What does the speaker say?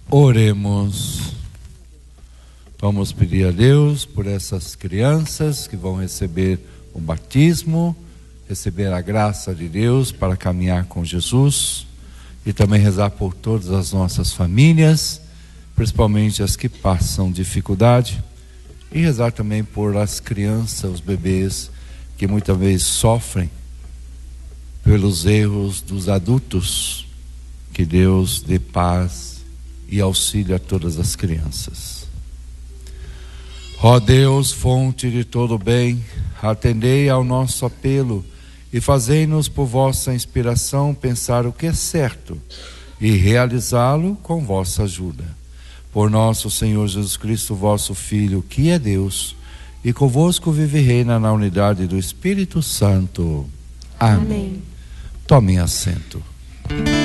Oremos. Vamos pedir a Deus por essas crianças que vão receber o batismo, receber a graça de Deus para caminhar com Jesus, e também rezar por todas as nossas famílias, principalmente as que passam dificuldade, e rezar também por as crianças, os bebês que muitas vezes sofrem pelos erros dos adultos. Que Deus dê paz e auxílio a todas as crianças. Ó Deus, fonte de todo bem, atendei ao nosso apelo e fazei-nos por vossa inspiração pensar o que é certo e realizá-lo com vossa ajuda. Por nosso Senhor Jesus Cristo, vosso Filho, que é Deus, e convosco vive e reina na unidade do Espírito Santo. Amém. Tomem assento.